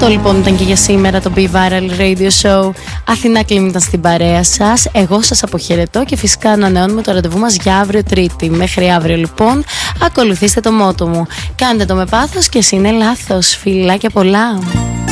Αυτό λοιπόν ήταν και για σήμερα το Be Viral Radio Show. Αθηνά Κλίμ ήταν στην παρέα σας. Εγώ σας αποχαιρετώ και φυσικά ανανεώνουμε το ραντεβού μας για αύριο Τρίτη. Μέχρι αύριο λοιπόν ακολουθήστε το μότο μου. Κάντε το με πάθος και εσύ είναι λάθος. Φιλάκια πολλά.